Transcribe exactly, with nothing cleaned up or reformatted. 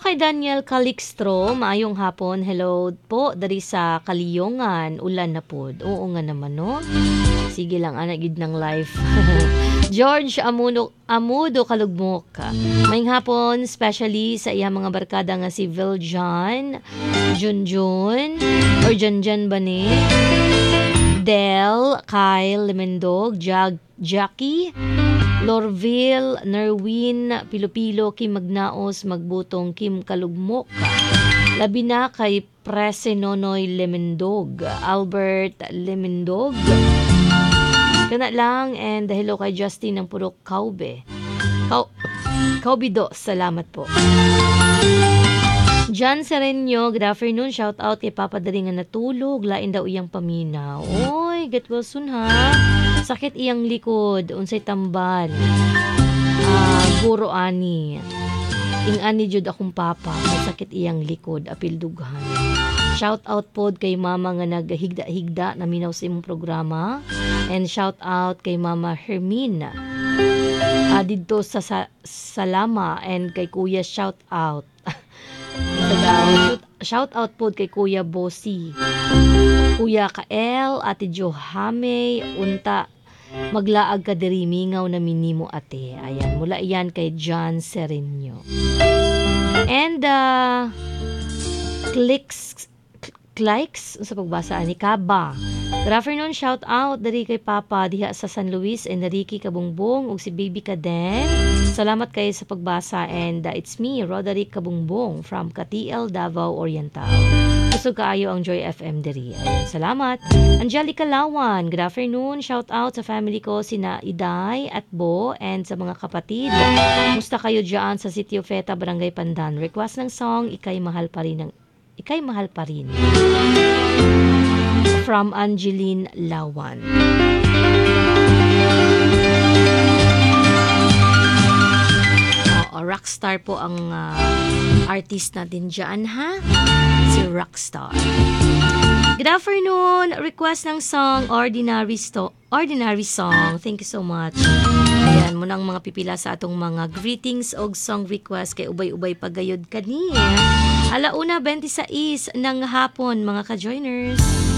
kay Daniel Calixtro, maayong hapon. Hello po, dari sa Kaliyongan. Ulan na po. Oo nga naman, no? Sige lang, anak gid ng life. George Amudo, Amudo Kalugmok. Maying hapon, especially sa iya mga barkada nga si Viljan, Junjun, or Janjan ba ni? Del, Kyle, Lemendog, Jag, Jackie, Lorville, Nerwin, Pilopilo, Kim Magnaos, Magbutong, Kim Kalugmok. Labi na kay Prese Nonoy Lemendog, Albert Lemendog. Kana lang, and hello kay Justin ng Purok Kaube. Kau Kaubido, salamat po. John Serenyo, good afternoon. Shout out kay Papa Dari nga natulog. Lain daw iyang paminaw. Oy, get well soon ha. Sakit iyang likod. Unsay tambal. Ah, guro ani. Ing ani jud akong papa. Sakit iyang likod. Apil dughan. Shout out pod kay mama nga naghigda-higda na minaw sa imong programa. And shout out kay Mama Hermine. Ah, dito sa, sa Salama, and kay Kuya shout out. shout, shout out po kay Kuya Bossy, Kuya Kael, Ate Johame, unta maglaag ka diri mingaw na minimo ate. Ayan, mula iyan kay John Serenyo. And uh, clicks Likes sa pagbasa ni Kaba. Good afternoon, shout out dari kay Papa diha sa San Luis and Ricky Kabungbong ug si Baby Kaden. Salamat kayo sa pagbasa, and uh, it's me, Roderick Kabungbong from Katiel, Davao Oriental. Gusto kaayo ang Joy F M diri. Ayan, salamat. Angelica Lawan, good afternoon, shout out sa family ko sina Iday at Bo and sa mga kapatid. Musta kayo diyan sa Sitio Feta, Barangay Pandan? Request ng song Ika'y mahal pa rin ng Ika'y mahal pa rin. From Angeline Lawan. Oo, rockstar po ang uh, artist natin dyan, ha? Si Rockstar. Good afternoon. Request ng song Ordinary Sto- Ordinary Song. Thank you so much. Ayan, munang mga pipila sa atong mga greetings o song request kay ubay-ubay pagayod kani. Alauna twenty-six ng hapon, mga ka-joiners.